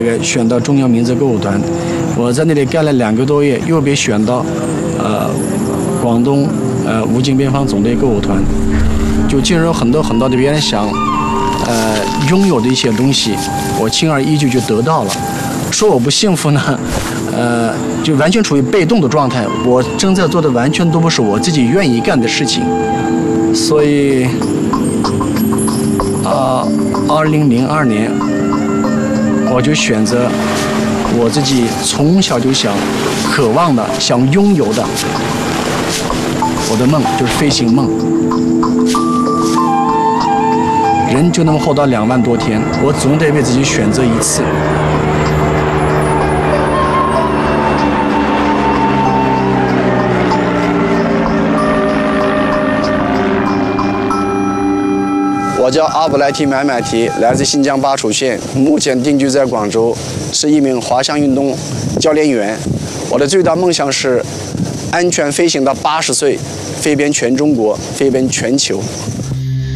选到中央民族歌舞团，我在那里干了2个多月，又被选到广东武警边防总队歌舞团，就进入很多的别人想拥有的一些东西，我轻而易举就得到了。说我不幸福呢，就完全处于被动的状态，我正在做的完全都不是我自己愿意干的事情，所以2002年我就选择我自己从小就想渴望的、想拥有的，我的梦就是飞行梦。人就那么活到2万多天，我总得为自己选择一次。我叫阿卜莱提买买提，来自新疆巴楚县，目前定居在广州，是一名滑翔运动教练员。我的最大梦想是安全飞行到80岁，飞遍全中国，飞遍全球。